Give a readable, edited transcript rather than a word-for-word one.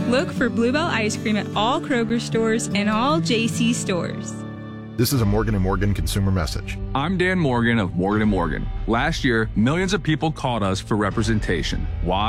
Look for Bluebell ice cream at all Kroger stores and all JC stores. This is a Morgan & Morgan consumer message. I'm Dan Morgan of Morgan & Morgan. Last year, millions of people called us for representation. Why?